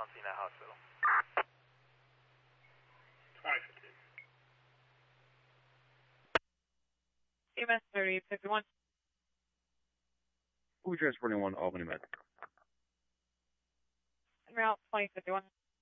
Mount Sinai Hospital. 2015. EMS 3051. Who transporting 1 Albany Med? En route 2051.